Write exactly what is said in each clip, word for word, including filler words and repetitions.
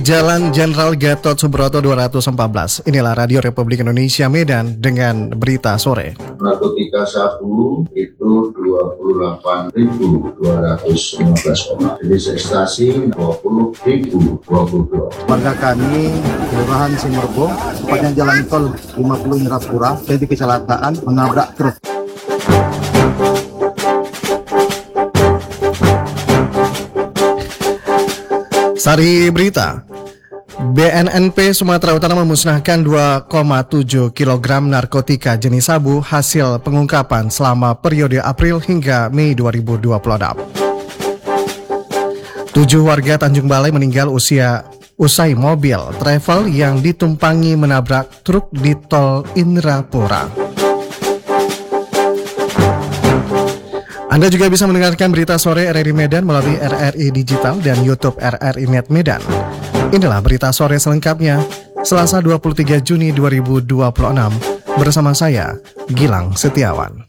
Jalan Jenderal Gatot Subroto dua ratus empat belas. Inilah Radio Republik Indonesia Medan dengan berita sore. Narkotika sabu itu dua puluh delapan ribu dua ratus lima belas orang. Jenis ekstasi dua puluh ribu dua puluh dua. Warga kami Kelurahan Simerbo, tepatnya Jalan Tol lima puluh Indrapura, jadi kecelakaan menabrak truk. Sari berita. B N N P Sumatera Utara memusnahkan dua koma tujuh kilogram narkotika jenis sabu hasil pengungkapan selama periode April hingga Mei dua ribu dua puluh enam. Tujuh warga Tanjung Balai meninggal usia usai mobil travel yang ditumpangi menabrak truk di tol Indrapura. Anda juga bisa mendengarkan berita sore R R I Medan melalui R R I Digital dan YouTube R R I Net Medan. Inilah berita sore selengkapnya, Selasa dua puluh tiga Juni dua ribu dua puluh enam, bersama saya, Gilang Setiawan.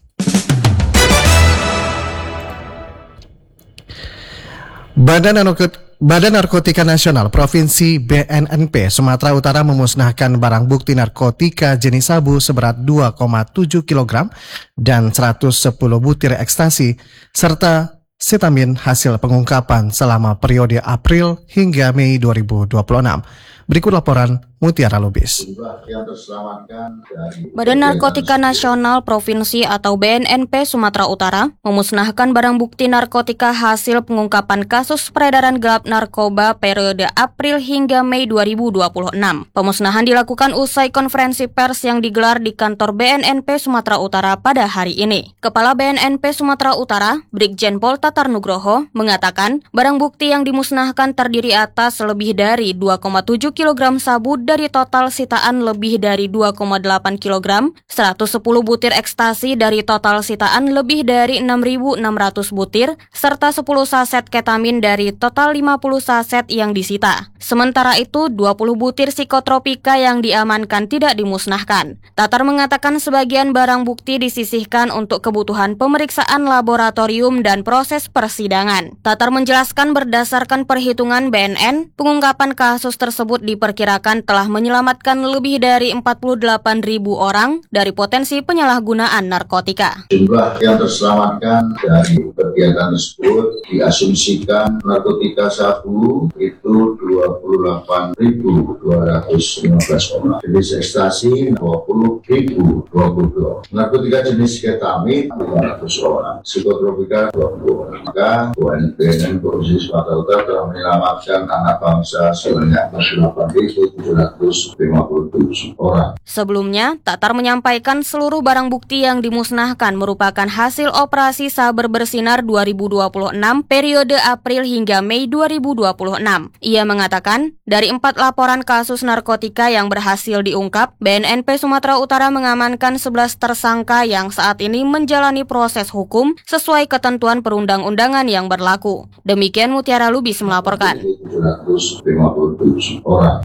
Badan Narkotika Badan Narkotika Nasional Provinsi B N N P Sumatera Utara memusnahkan barang bukti narkotika jenis sabu seberat dua koma tujuh kilogram dan seratus sepuluh butir ekstasi serta setamin hasil pengungkapan selama periode April hingga Mei dua ribu dua puluh enam. Berikut laporan Mutiara Lubis. Badan Narkotika Nasional Provinsi atau B N N P Sumatera Utara memusnahkan barang bukti narkotika hasil pengungkapan kasus peredaran gelap narkoba periode April hingga Mei dua ribu dua puluh enam. Pemusnahan dilakukan usai konferensi pers yang digelar di kantor B N N P Sumatera Utara pada hari ini. Kepala B N N P Sumatera Utara, Brigjen Pol Tatar Nugroho, mengatakan barang bukti yang dimusnahkan terdiri atas lebih dari dua koma tujuh kilogram sabu dari total sitaan lebih dari dua koma delapan kilogram, seratus sepuluh butir ekstasi dari total sitaan lebih dari enam ribu enam ratus butir, serta sepuluh saset ketamin dari total lima puluh saset yang disita. Sementara itu, dua puluh butir psikotropika yang diamankan tidak dimusnahkan. Tatar mengatakan sebagian barang bukti disisihkan untuk kebutuhan pemeriksaan laboratorium dan proses persidangan. Tatar menjelaskan berdasarkan perhitungan B N N, pengungkapan kasus tersebut diperkirakan telah menyelamatkan lebih dari empat puluh delapan ribu orang dari potensi penyalahgunaan narkotika. Jumlah yang terselamatkan dari kegiatan tersebut diasumsikan narkotika sabu itu dua puluh delapan ribu dua ratus lima belas orang. Jenis ekstasi dua puluh ribu dua puluh dua. Narkotika jenis ketamin dua ratus orang. Psikotropika dua puluh orang. Maka B N P Provinsi Sumatera Utara telah menyelamatkan anak bangsa sebanyak delapan ribu tujuh ratus lima puluh tujuh orang. Sebelumnya, Tatar menyampaikan seluruh barang bukti yang dimusnahkan merupakan hasil operasi Saber Bersinar dua ribu dua puluh enam periode April hingga Mei dua ribu dua puluh enam. Ia mengatakan, dari empat laporan kasus narkotika yang berhasil diungkap, B N N P Sumatera Utara mengamankan sebelas tersangka yang saat ini menjalani proses hukum sesuai ketentuan perundang-undangan yang berlaku. Demikian Mutiara Lubis melaporkan. tujuh ratus lima puluh tujuh orang.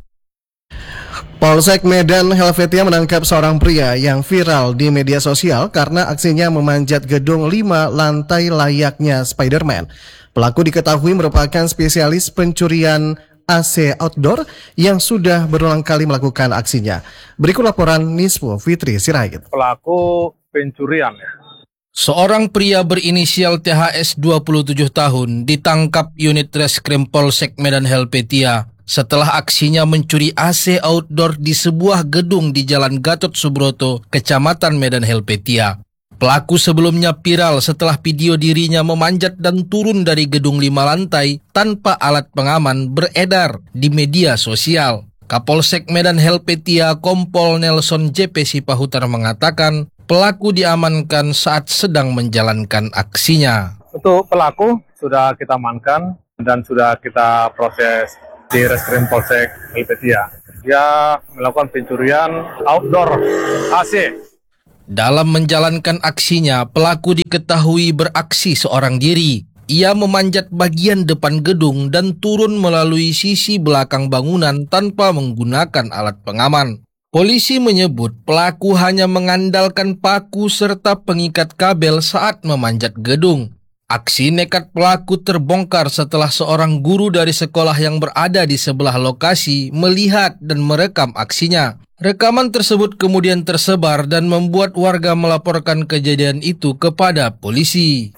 Polsek Medan Helvetia menangkap seorang pria yang viral di media sosial karena aksinya memanjat gedung lima lantai layaknya Spider-Man. Pelaku diketahui merupakan spesialis pencurian A C outdoor yang sudah berulang kali melakukan aksinya. Berikut laporan Nispo Fitri Sirait. Pelaku pencurian ya. Seorang pria berinisial T H S dua puluh tujuh tahun ditangkap unit Reskrim Polsek Medan Helvetia setelah aksinya mencuri A C outdoor di sebuah gedung di Jalan Gatot Subroto, Kecamatan Medan Helvetia. Pelaku sebelumnya viral setelah video dirinya memanjat dan turun dari gedung lima lantai tanpa alat pengaman beredar di media sosial. Kapolsek Medan Helvetia Kompol Nelson J P Sipahutar mengatakan pelaku diamankan saat sedang menjalankan aksinya. Untuk pelaku sudah kita amankan dan sudah kita proses di Reskrim Polsek Helvetia. Dia melakukan pencurian outdoor A C. Dalam menjalankan aksinya, pelaku diketahui beraksi seorang diri. Ia memanjat bagian depan gedung dan turun melalui sisi belakang bangunan tanpa menggunakan alat pengaman. Polisi menyebut pelaku hanya mengandalkan paku serta pengikat kabel saat memanjat gedung. Aksi nekat pelaku terbongkar setelah seorang guru dari sekolah yang berada di sebelah lokasi melihat dan merekam aksinya. Rekaman tersebut kemudian tersebar dan membuat warga melaporkan kejadian itu kepada polisi.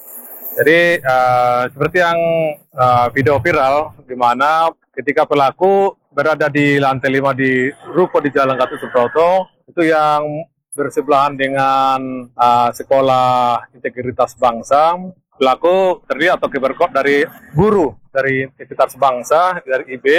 Jadi uh, seperti yang uh, video viral di mana ketika pelaku berada di lantai lima di ruko di Jalan Gatot Subroto, itu yang bersebelahan dengan uh, Sekolah Integritas Bangsa, pelaku terdiri atau keberkop dari guru dari Integritas Bangsa, dari I B,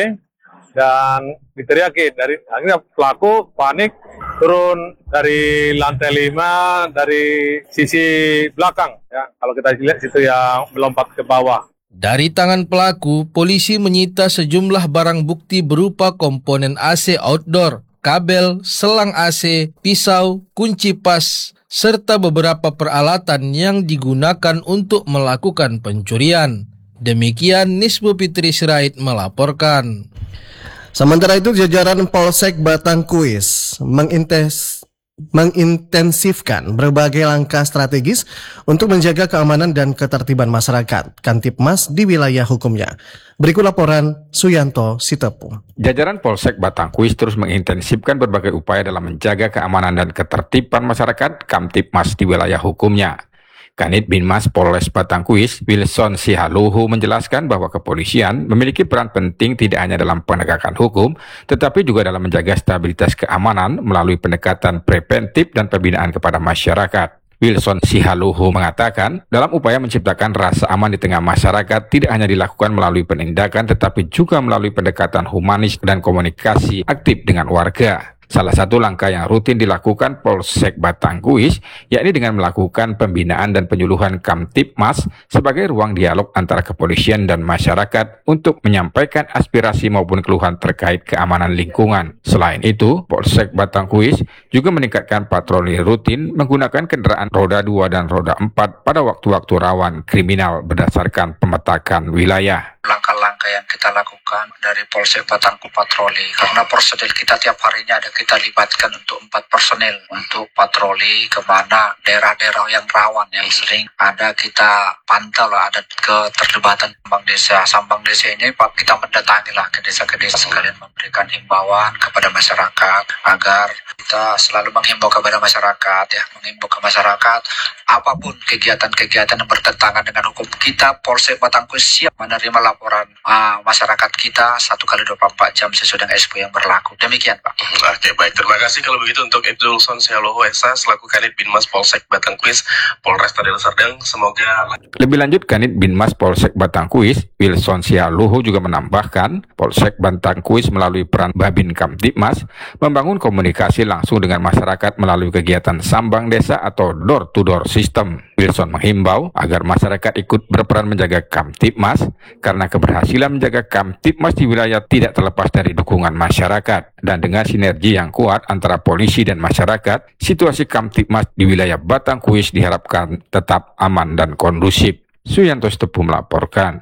dan diteriaki. Dari akhirnya pelaku panik turun dari lantai lima dari sisi belakang, ya. Kalau kita lihat situ yang melompat ke bawah. Dari tangan pelaku, polisi menyita sejumlah barang bukti berupa komponen A C outdoor, kabel, selang A C, pisau, kunci pas, serta beberapa peralatan yang digunakan untuk melakukan pencurian. Demikian Nisbu Fitri Sirait melaporkan. Sementara itu, jajaran Polsek Batangkuis mengintes, mengintensifkan berbagai langkah strategis untuk menjaga keamanan dan ketertiban masyarakat Kamtibmas di wilayah hukumnya. Berikut laporan Suyanto Sitepu. Jajaran Polsek Batangkuis terus mengintensifkan berbagai upaya dalam menjaga keamanan dan ketertiban masyarakat Kamtibmas di wilayah hukumnya. Kanit Binmas Polres Batangkuis, Wilson Sihaluhu menjelaskan bahwa kepolisian memiliki peran penting tidak hanya dalam penegakan hukum, tetapi juga dalam menjaga stabilitas keamanan melalui pendekatan preventif dan pembinaan kepada masyarakat. Wilson Sihaluhu mengatakan, dalam upaya menciptakan rasa aman di tengah masyarakat tidak hanya dilakukan melalui penindakan, tetapi juga melalui pendekatan humanis dan komunikasi aktif dengan warga. Salah satu langkah yang rutin dilakukan Polsek Batangkuis, yakni dengan melakukan pembinaan dan penyuluhan Kamtibmas sebagai ruang dialog antara kepolisian dan masyarakat untuk menyampaikan aspirasi maupun keluhan terkait keamanan lingkungan. Selain itu, Polsek Batangkuis juga meningkatkan patroli rutin menggunakan kendaraan roda dua dan roda empat pada waktu-waktu rawan kriminal berdasarkan pemetakan wilayah. Langkah-langkah yang kita lakukan dari Polsek Batangkuis patroli, karena personil kita tiap harinya ada kita libatkan untuk empat personil untuk patroli kemana daerah-daerah yang rawan yang sering ada kita pantau lah, ada keterlibatan Sambang Desa. Sambang Desa ini Pak, kita mendatangi lah ke desa ke desa sekalian memberikan himbauan kepada masyarakat agar kita selalu menghimbau kepada masyarakat, ya, menghimbau ke masyarakat apapun kegiatan-kegiatan yang bertentangan dengan hukum, kita Polsek Batangkuis siap menerima laporan uh, masyarakat kita satu kali dua puluh empat jam sesuai dengan S P yang berlaku. Demikian, Pak. Oke, baik. Terima kasih kalau begitu untuk Ibtu Wilson Sihaluhu S A selaku Kanit Binmas Polsek Batangkuis Polresta Deli Serdang. Semoga. Lebih lanjut, Kanit Binmas Polsek Batangkuis Wilson Sihaluhu juga menambahkan, Polsek Batangkuis melalui peran Babin Kamtibmas membangun komunikasi langsung dengan masyarakat melalui kegiatan Sambang Desa atau door to door system. Wilson menghimbau agar masyarakat ikut berperan menjaga Kamtibmas karena keberhasilan menjaga Kamtibmas di wilayah tidak terlepas dari dukungan masyarakat. Dan dengan sinergi yang kuat antara polisi dan masyarakat, situasi Kamtibmas di wilayah Batangkuis diharapkan tetap aman dan kondusif. Suyanto Sitepu melaporkan.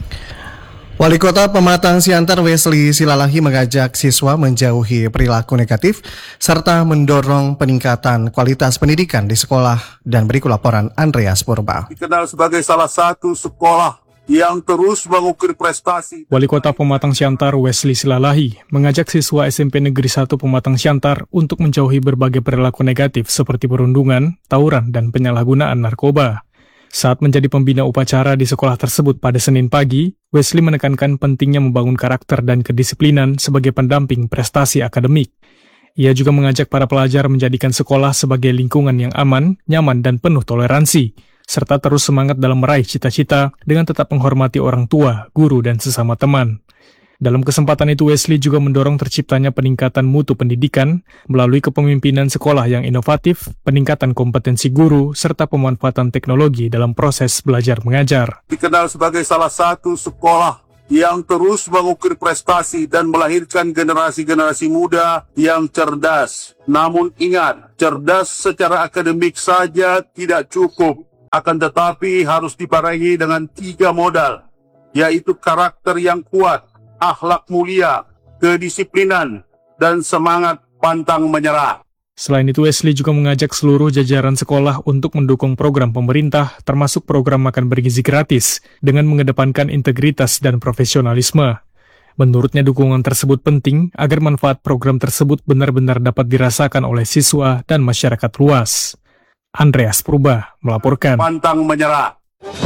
Wali Kota Pematang Siantar Wesley Silalahi mengajak siswa menjauhi perilaku negatif serta mendorong peningkatan kualitas pendidikan di sekolah, dan berikut laporan Andreas Purba. Dikenal sebagai salah satu sekolah yang terus mengukir prestasi. Wali Kota Pematang Siantar Wesley Silalahi mengajak siswa S M P Negeri satu Pematang Siantar untuk menjauhi berbagai perilaku negatif seperti perundungan, tawuran, dan penyalahgunaan narkoba. Saat menjadi pembina upacara di sekolah tersebut pada Senin pagi, Wesley menekankan pentingnya membangun karakter dan kedisiplinan sebagai pendamping prestasi akademik. Ia juga mengajak para pelajar menjadikan sekolah sebagai lingkungan yang aman, nyaman, dan penuh toleransi, serta terus semangat dalam meraih cita-cita dengan tetap menghormati orang tua, guru, dan sesama teman. Dalam kesempatan itu, Wesley juga mendorong terciptanya peningkatan mutu pendidikan melalui kepemimpinan sekolah yang inovatif, peningkatan kompetensi guru, serta pemanfaatan teknologi dalam proses belajar mengajar. Dikenal sebagai salah satu sekolah yang terus mengukir prestasi dan melahirkan generasi-generasi muda yang cerdas. Namun ingat, cerdas secara akademik saja tidak cukup, akan tetapi harus dibarengi dengan tiga modal, yaitu karakter yang kuat, akhlak mulia, kedisiplinan, dan semangat pantang menyerah. Selain itu, Wesley juga mengajak seluruh jajaran sekolah untuk mendukung program pemerintah, termasuk program makan bergizi gratis, dengan mengedepankan integritas dan profesionalisme. Menurutnya dukungan tersebut penting agar manfaat program tersebut benar-benar dapat dirasakan oleh siswa dan masyarakat luas. Andreas Purba melaporkan. Pantang menyerah.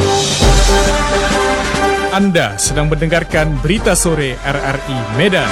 Anda sedang mendengarkan Berita Sore R R I Medan.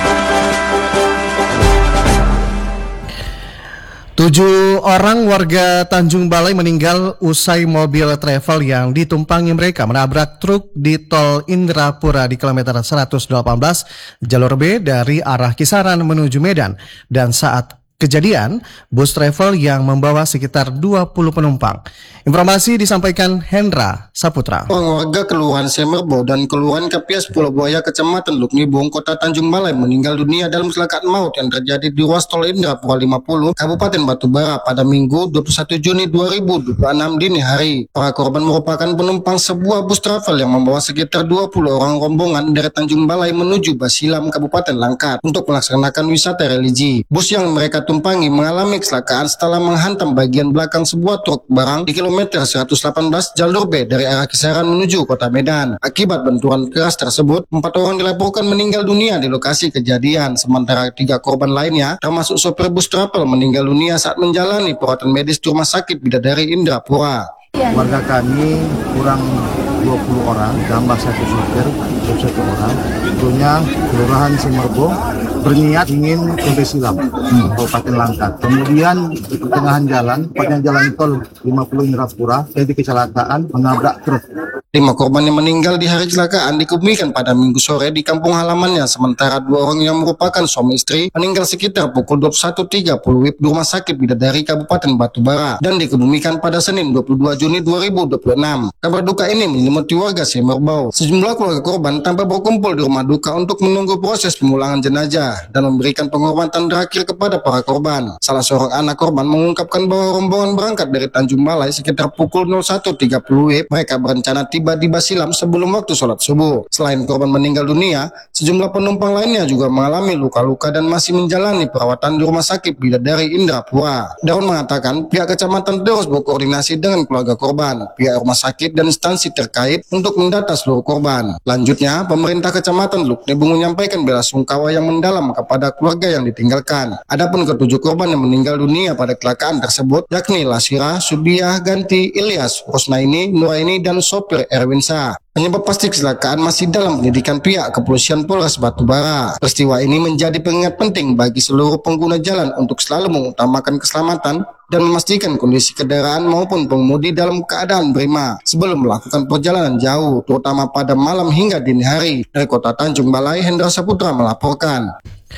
Tujuh orang warga Tanjung Balai meninggal usai mobil travel yang ditumpangi mereka menabrak truk di tol Indrapura di kilometer seratus delapan belas jalur B dari arah Kisaran menuju Medan. Dan saat kejadian, bus travel yang membawa sekitar dua puluh penumpang. Informasi disampaikan Hendra Saputra. Warga Kelurahan Semerbau dan Kelurahan Kapias Pulau Buaya Kecamatan Luknibung Kota Tanjung Balai meninggal dunia dalam kecelakaan maut yang terjadi di ruas tol Indrapura lima puluh Kabupaten Batubara pada Minggu dua puluh satu Juni dua ribu dua puluh enam dini hari. Para korban merupakan penumpang sebuah bus travel yang membawa sekitar dua puluh orang rombongan dari Tanjung Balai menuju Basilam Kabupaten Langkat untuk melaksanakan wisata religi. Bus yang mereka tumpangi mengalami kecelakaan setelah menghantam bagian belakang sebuah truk barang di kilometer seratus delapan belas jalur B dari arah Kisaran menuju Kota Medan. Akibat benturan keras tersebut, empat orang dilaporkan meninggal dunia di lokasi kejadian, sementara tiga korban lainnya, termasuk sopir bus travel, meninggal dunia saat menjalani perawatan medis di Rumah Sakit Bidadari Indrapura. Warga kami kurang dua puluh orang, tambah satu sopir, satu orang. Tentunya Kelurahan Semerbau berniat ingin ke Basilam, hmm. Kabupaten Langkat. Kemudian di pertengahan jalan, tepatnya jalan tol lima puluh Indrapura, terjadi kecelakaan menabrak truk. Lima korban yang meninggal di hari kecelakaan dikebumikan pada Minggu sore di kampung halamannya, sementara dua orang yang merupakan suami istri meninggal sekitar pukul dua puluh satu tiga puluh W I B di Rumah Sakit Bidadari Kabupaten Batubara dan dikebumikan pada Senin dua puluh dua Juni dua ribu dua puluh enam. Kabar duka ini menyelimuti warga Semerbau. Sejumlah keluarga korban tampak berkumpul di rumah duka untuk menunggu proses pemulangan jenazah dan memberikan penghormatan terakhir kepada para korban. Salah seorang anak korban mengungkapkan bahwa rombongan berangkat dari Tanjung Balai sekitar pukul nol satu tiga puluh W I B. Mereka berencana tiba di Basilam sebelum waktu sholat subuh. Selain korban meninggal dunia, sejumlah penumpang lainnya juga mengalami luka-luka dan masih menjalani perawatan di Rumah Sakit Bidadari Indrapura. Daun mengatakan pihak kecamatan terus berkoordinasi dengan keluarga korban, pihak rumah sakit dan instansi terkait untuk mendata seluruh korban. Lanjutnya, pemerintah kecamatan Luknibung menyampaikan bela sungkawa yang mendalam kepada keluarga yang ditinggalkan. Adapun ketujuh korban yang meninggal dunia pada kecelakaan tersebut yakni Lasira, Subiah, Ganti, Ilyas, Rosnaini, Nuraini, dan sopir Erwin Sa. Penyebab pasti kecelakaan masih dalam penyidikan pihak Kepolisian Polres Batubara. Peristiwa ini menjadi pengingat penting bagi seluruh pengguna jalan untuk selalu mengutamakan keselamatan dan memastikan kondisi kendaraan maupun pengemudi dalam keadaan prima sebelum melakukan perjalanan jauh, terutama pada malam hingga dini hari. Dari Kota Tanjung Balai, Hendra Saputra melaporkan.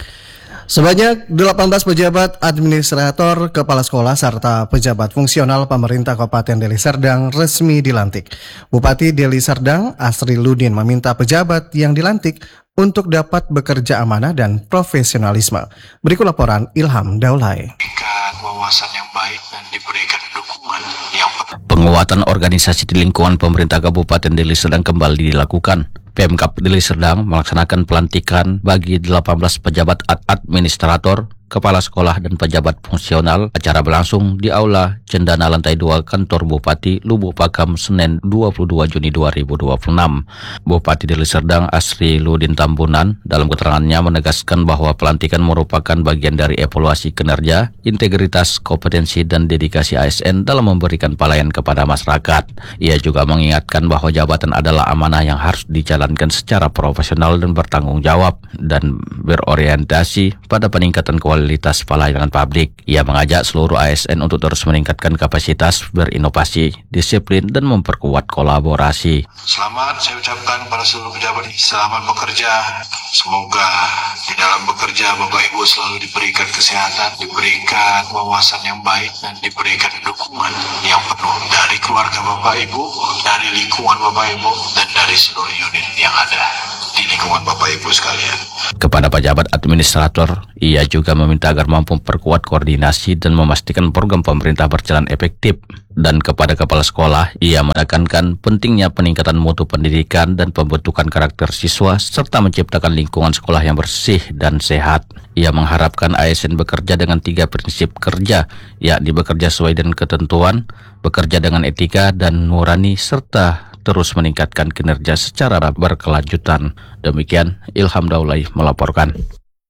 Sebanyak delapan belas pejabat administrator, kepala sekolah, serta pejabat fungsional pemerintah Kabupaten Deli Serdang resmi dilantik. Bupati Deli Serdang, Asri Ludin, meminta pejabat yang dilantik untuk dapat bekerja amanah dan profesionalisme. Berikut laporan Ilham Daulay. Wawasan yang baik dan diberikan dukungan yang penguatan organisasi di lingkungan pemerintah Kabupaten Deli Serdang kembali dilakukan. Pemkab Deli Serdang melaksanakan pelantikan bagi delapan belas pejabat administrator, kepala sekolah, dan pejabat fungsional. Acara berlangsung di Aula Cendana lantai dua Kantor Bupati Lubuk Pakam Senin dua puluh dua Juni dua ribu dua puluh enam. Bupati Deli Serdang Asri Ludin Tambunan dalam keterangannya menegaskan bahwa pelantikan merupakan bagian dari evaluasi kinerja, integritas, kompetensi, dan dedikasi A S N dalam memberikan pelayanan kepada masyarakat. Ia juga mengingatkan bahwa jabatan adalah amanah yang harus dijalankan secara profesional dan bertanggung jawab dan berorientasi pada peningkatan kualitas pelayanan publik. Ia mengajak seluruh A S N untuk terus meningkatkan kapasitas, berinovasi, disiplin, dan memperkuat kolaborasi. Selamat saya ucapkan pada seluruh pejabat, selamat bekerja. Semoga di dalam bekerja Bapak Ibu selalu diberikan kesehatan, diberikan wawasan yang baik, dan diberikan dukungan yang penuh dari keluarga Bapak Ibu, dari lingkungan Bapak Ibu, dan dari seluruh unit yang ada di lingkungan Bapak Ibu sekalian. Kepada pejabat administrator, ia juga meminta agar mampu memperkuat koordinasi dan memastikan program pemerintah berjalan efektif. Dan kepada kepala sekolah, ia menekankan pentingnya peningkatan mutu pendidikan dan pembentukan karakter siswa serta menciptakan lingkungan sekolah yang bersih dan sehat. Ia mengharapkan A S N bekerja dengan tiga prinsip kerja, yakni bekerja sesuai dengan ketentuan, bekerja dengan etika dan nurani, serta terus meningkatkan kinerja secara berkelanjutan. Demikian Ilham Daulay melaporkan.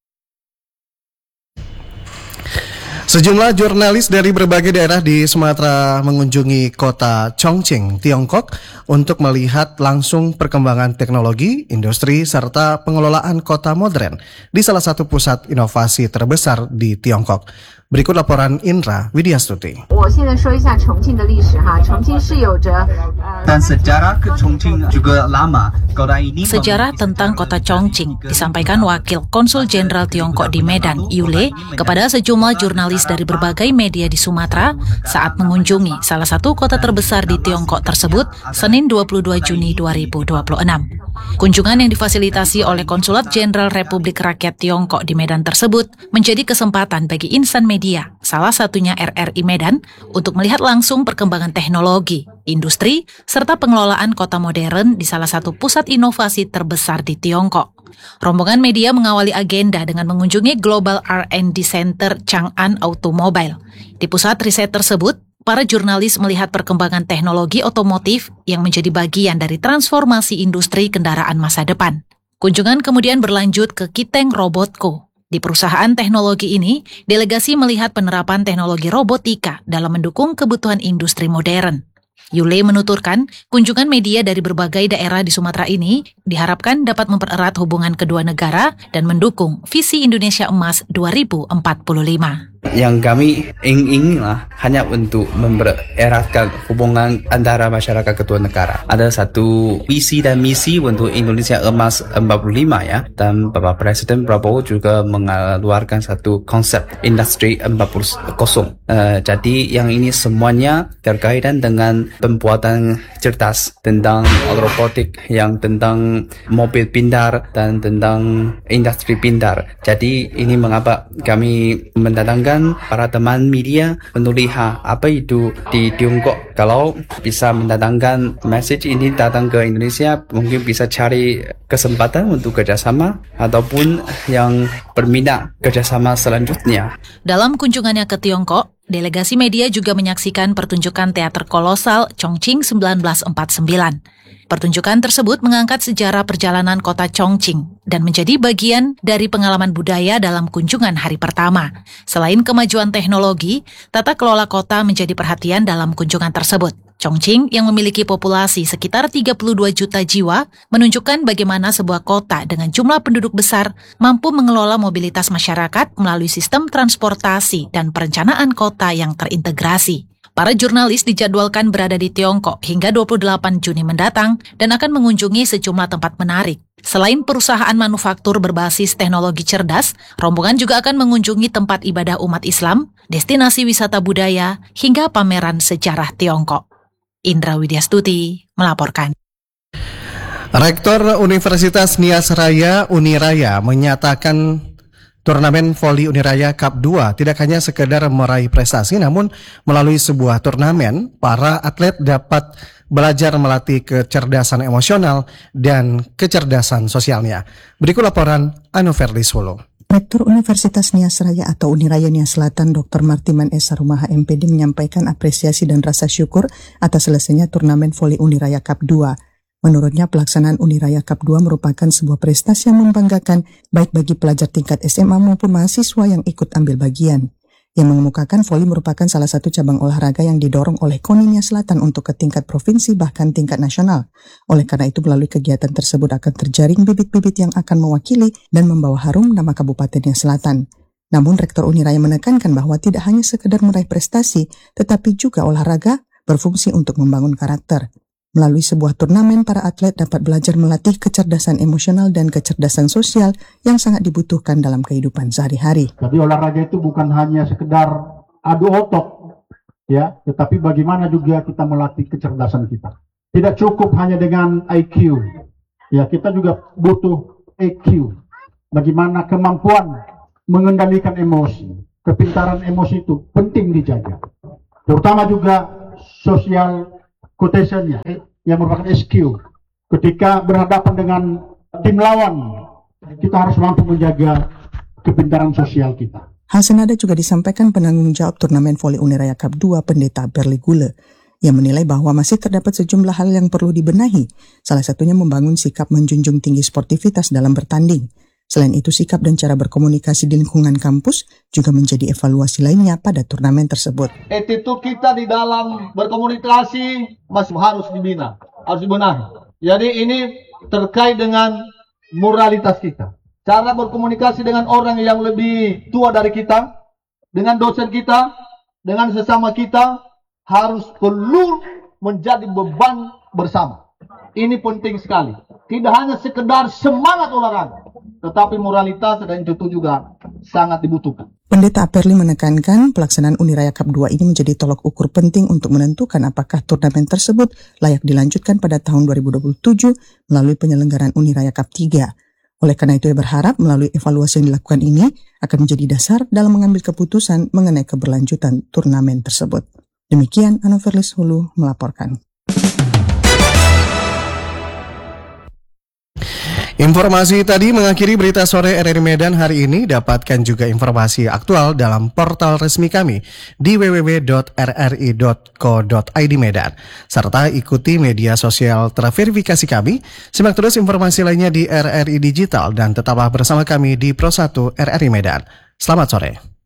Sejumlah jurnalis dari berbagai daerah di Sumatera mengunjungi kota Chongqing, Tiongkok untuk melihat langsung perkembangan teknologi, industri, serta pengelolaan kota modern di salah satu pusat inovasi terbesar di Tiongkok. Berikut laporan Indra Widyastuti. Dan sejarah ke Chongqing juga lama. Kota ini Sejarah tentang kota Chongqing disampaikan Wakil Konsul Jenderal Tiongkok di Medan, Yule, kepada sejumlah jurnalis dari berbagai media di Sumatera saat mengunjungi salah satu kota terbesar di Tiongkok tersebut Senin dua puluh dua Juni dua ribu dua puluh enam. Kunjungan yang difasilitasi oleh Konsulat Jenderal Republik Rakyat Tiongkok di Medan tersebut menjadi kesempatan bagi insan media, salah satunya R R I Medan, untuk melihat langsung perkembangan teknologi, industri, serta pengelolaan kota modern di salah satu pusat inovasi terbesar di Tiongkok. Rombongan media mengawali agenda dengan mengunjungi Global R and D Center Chang'an Automobile. Di pusat riset tersebut, para jurnalis melihat perkembangan teknologi otomotif yang menjadi bagian dari transformasi industri kendaraan masa depan. Kunjungan kemudian berlanjut ke Kiteng Robotco. Di perusahaan teknologi ini, delegasi melihat penerapan teknologi robotika dalam mendukung kebutuhan industri modern. Yule menuturkan, kunjungan media dari berbagai daerah di Sumatera ini diharapkan dapat mempererat hubungan kedua negara dan mendukung visi Indonesia Emas dua ribu empat puluh lima. Yang kami ingin-inginlah hanya untuk mempereratkan hubungan antara masyarakat kedua negara. Ada satu visi dan misi untuk Indonesia Emas empat puluh lima ya. Dan Bapak Presiden Prabowo juga mengeluarkan satu konsep industri empat puluh. Uh, jadi yang ini semuanya terkaitan dengan pembuatan cerdas tentang robotik, yang tentang mobil pintar dan tentang industri pintar. Jadi ini mengapa kami mendatangkan para teman media untuk lihat apa itu di Tiongkok. Kalau bisa mendatangkan message ini datang ke Indonesia, mungkin bisa cari kesempatan untuk kerjasama ataupun yang berminat kerjasama selanjutnya. Dalam kunjungannya ke Tiongkok, delegasi media juga menyaksikan pertunjukan teater kolosal Chongqing seribu sembilan ratus empat puluh sembilan. Pertunjukan tersebut mengangkat sejarah perjalanan kota Chongqing dan menjadi bagian dari pengalaman budaya dalam kunjungan hari pertama. Selain kemajuan teknologi, tata kelola kota menjadi perhatian dalam kunjungan tersebut. Chongqing yang memiliki populasi sekitar tiga puluh dua juta jiwa menunjukkan bagaimana sebuah kota dengan jumlah penduduk besar mampu mengelola mobilitas masyarakat melalui sistem transportasi dan perencanaan kota yang terintegrasi. Para jurnalis dijadwalkan berada di Tiongkok hingga dua puluh delapan Juni mendatang dan akan mengunjungi sejumlah tempat menarik. Selain perusahaan manufaktur berbasis teknologi cerdas, rombongan juga akan mengunjungi tempat ibadah umat Islam, destinasi wisata budaya, hingga pameran sejarah Tiongkok. Indra Widyastuti melaporkan. Rektor Universitas Nias Raya Uniraya menyatakan turnamen voli Uniraya Cup dua tidak hanya sekedar meraih prestasi, namun melalui sebuah turnamen, para atlet dapat belajar melatih kecerdasan emosional dan kecerdasan sosialnya. Berikut laporan Anu Ferdi Solo. Rektor Universitas Nias Raya atau Uniraya Nias Selatan, Doktor Martiman Esa Rumaha M P D menyampaikan apresiasi dan rasa syukur atas selesainya turnamen voli Uniraya Cup dua. Menurutnya, pelaksanaan Uniraya Cup dua merupakan sebuah prestasi yang membanggakan baik bagi pelajar tingkat S M A maupun mahasiswa yang ikut ambil bagian. Yang mengemukakan voli merupakan salah satu cabang olahraga yang didorong oleh KONI Nias Selatan untuk ke tingkat provinsi bahkan tingkat nasional. Oleh karena itu, melalui kegiatan tersebut akan terjaring bibit-bibit yang akan mewakili dan membawa harum nama Kabupaten Nias Selatan. Namun, Rektor Uniraya menekankan bahwa tidak hanya sekedar meraih prestasi, tetapi juga olahraga berfungsi untuk membangun karakter. Melalui sebuah turnamen, para atlet dapat belajar melatih kecerdasan emosional dan kecerdasan sosial yang sangat dibutuhkan dalam kehidupan sehari-hari. Jadi olahraga itu bukan hanya sekedar adu otot, ya, tetapi bagaimana juga kita melatih kecerdasan kita. Tidak cukup hanya dengan I Q, ya, kita juga butuh E Q, bagaimana kemampuan mengendalikan emosi, kepintaran emosi itu penting dijaga. Terutama juga social quotation-nya yang merupakan S Q. Ketika berhadapan dengan tim lawan, kita harus mampu menjaga kepintaran sosial kita. Hal senada juga disampaikan penanggung jawab turnamen voli Uniraya Cup dua Pendeta Berli Gule, yang menilai bahwa masih terdapat sejumlah hal yang perlu dibenahi, salah satunya membangun sikap menjunjung tinggi sportivitas dalam bertanding. Selain itu, sikap dan cara berkomunikasi di lingkungan kampus juga menjadi evaluasi lainnya pada turnamen tersebut. Attitude kita di dalam berkomunikasi masih harus dibina, harus dibenahi. Jadi ini terkait dengan moralitas kita. Cara berkomunikasi dengan orang yang lebih tua dari kita, dengan dosen kita, dengan sesama kita, harus perlu menjadi beban bersama. Ini penting sekali. Tidak hanya sekedar semangat olahraga, tetapi moralitas dan itu juga sangat dibutuhkan. Pendeta Aperli menekankan pelaksanaan Uniraya Cup dua ini menjadi tolok ukur penting untuk menentukan apakah turnamen tersebut layak dilanjutkan pada tahun dua ribu dua puluh tujuh melalui penyelenggaraan Uniraya Cup tiga. Oleh karena itu, ia berharap melalui evaluasi yang dilakukan ini akan menjadi dasar dalam mengambil keputusan mengenai keberlanjutan turnamen tersebut. Demikian, Anoverlis Hulu melaporkan. Informasi tadi mengakhiri berita sore R R I Medan hari ini. Dapatkan juga informasi aktual dalam portal resmi kami di w w w dot r r i dot co dot i d Medan. Serta ikuti media sosial terverifikasi kami. Simak terus informasi lainnya di R R I Digital dan tetaplah bersama kami di Pro satu R R I Medan. Selamat sore.